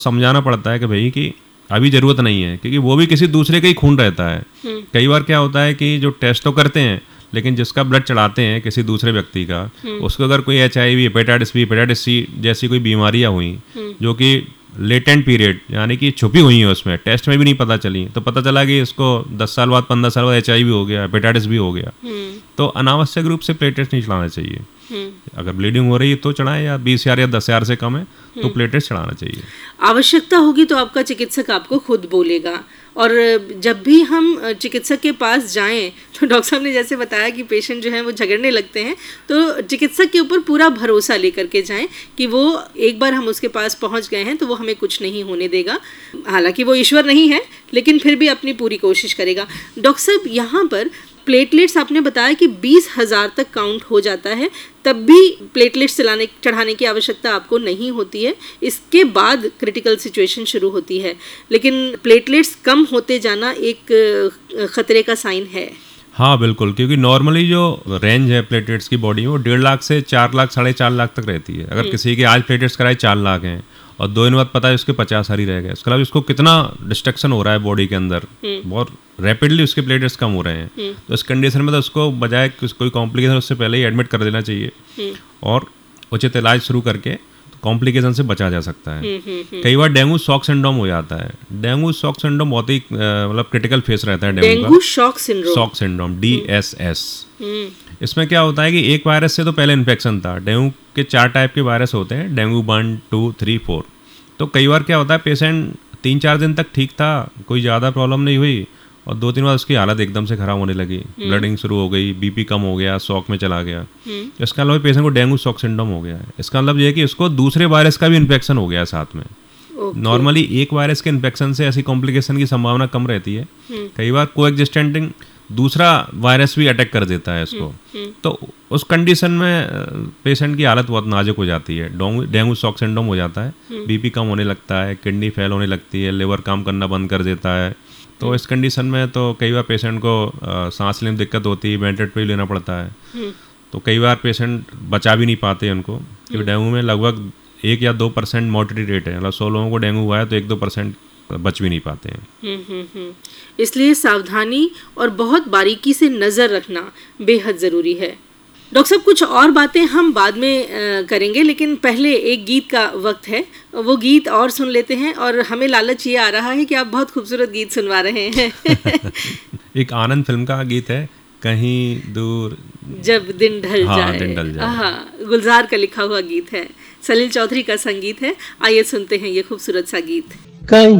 समझाना पड़ता है कि भाई कि अभी ज़रूरत नहीं है, क्योंकि वो भी किसी दूसरे का ही खून रहता है। कई बार क्या होता है कि जो टेस्ट तो करते हैं, लेकिन जिसका ब्लड चढ़ाते हैं किसी दूसरे व्यक्ति का, उसको अगर कोई HIV, hepatitis B, hepatitis C जैसी कोई बीमारियां हुई जो कि लेटेंट पीरियड यानी कि छुपी हुई हैं, उसमें टेस्ट में भी नहीं पता चली, तो पता चला कि इसको 10 साल बाद 15 साल बाद HIV हो गया, हेपेटाइटिस भी हो गया, तो अनावश्यक रूप से प्लेटलेट्स नहीं चढ़ाना चाहिए। अगर ब्लीडिंग हो रही है तो चढ़ाएं, या 20,000 या 10,000 से कम है तो प्लेटलेट्स चढ़ाना चाहिए। आवश्यकता होगी तो आपका चिकित्सक आपको खुद बोलेगा। और जब भी हम चिकित्सक के पास जाएं तो डॉक्टर साहब ने जैसे बताया कि पेशेंट जो है वो झगड़ने लगते हैं, तो चिकित्सक के ऊपर पूरा भरोसा लेकर के जाएं कि वो एक बार हम उसके पास पहुंच गए हैं तो वो हमें कुछ नहीं होने देगा। हालांकि वो ईश्वर नहीं है, लेकिन फिर भी अपनी पूरी कोशिश करेगा। डॉक्टर साहब, यहाँ पर प्लेटलेट्स आपने बताया कि 20,000 तक काउंट हो जाता है, तब भी प्लेटलेट्स चढ़ाने की आवश्यकता आपको नहीं होती है। इसके बाद क्रिटिकल सिचुएशन शुरू होती है, लेकिन प्लेटलेट्स कम होते जाना एक खतरे का साइन है। हाँ बिल्कुल, क्योंकि नॉर्मली जो रेंज है प्लेटलेट्स की बॉडी में वो 1.5 लाख से 4 लाख 4.5 लाख तक रहती है। अगर किसी के आज प्लेटलेट्स कराए 4 लाख हैं और 2 दिन बाद पता है उसके 50 सारी रह गए, उसके अलावा उसको कितना डिस्ट्रक्शन हो रहा है बॉडी के अंदर, बहुत रैपिडली उसके प्लेटलेट्स कम हो रहे हैं। तो इस कंडीशन में तो उसको बजाय कोई कॉम्प्लिकेशन उससे पहले ही एडमिट कर देना चाहिए और उचित इलाज शुरू करके कॉम्प्लिकेशन से बचा जा सकता है। कई बार डेंगू शॉक सिंड्रोम हो जाता है। डेंगू शॉक सिंड्रोम बहुत ही मतलब क्रिटिकल फेस रहता है डेंगू का। Shock syndrome DSS। इसमें क्या होता है कि एक वायरस से तो पहले इन्फेक्शन था। डेंगू के 4 टाइप के वायरस होते हैं, डेंगू 1, 2, 3, 4। तो कई बार क्या होता है पेशेंट 3-4 दिन तक ठीक था, कोई ज़्यादा प्रॉब्लम नहीं हुई, और 2 दिन बाद उसकी हालत एकदम से ख़राब होने लगी, ब्लडिंग शुरू हो गई, BP कम हो गया, शॉक में चला गया। इसका मतलब पेशेंट को डेंगू शॉक सिंड्रोम हो गया है। इसका मतलब ये है कि उसको दूसरे वायरस का भी इन्फेक्शन हो गया साथ में। नॉर्मली एक वायरस के इन्फेक्शन से ऐसी कॉम्प्लिकेशन की संभावना कम रहती है। कई बार कोएग्जिस्टेंटिंग दूसरा वायरस भी अटैक कर देता है इसको। तो उस कंडीशन में पेशेंट की हालत बहुत नाजुक हो जाती है। डेंगू शॉक सिंड्रोम हो जाता है, BP कम होने लगता है, किडनी फेल होने लगती है, लिवर काम करना बंद कर देता है। तो इस कंडीशन में तो कई बार पेशेंट को सांस लेने में दिक्कत होती है, वेंटिलेटर पे लेना पड़ता है। तो कई बार पेशेंट बचा भी नहीं पाते उनको, क्योंकि डेंगू में लगभग 1 या 2% मोर्टेलिटी रेट है। मतलब 100 लोगों को डेंगू हुआ है तो 1-2% बच भी नहीं पाते हैं। इसलिए सावधानी और बहुत बारीकी से नज़र रखना बेहद ज़रूरी है। डॉक्टर साहब, कुछ और बातें हम बाद में करेंगे, लेकिन पहले एक गीत का वक्त है। वो गीत और सुन लेते हैं, और हमें लालच ये आ रहा है कि आप बहुत खूबसूरत गीत सुनवा रहे हैं। एक आनंद फिल्म का गीत है, कहीं दूर जब दिन ढल जाए। दिन ढल जाए। हाँ, गुलजार का लिखा हुआ गीत है, सलील चौधरी का संगीत है। आइए सुनते हैं ये खूबसूरत सा गीत। कहीं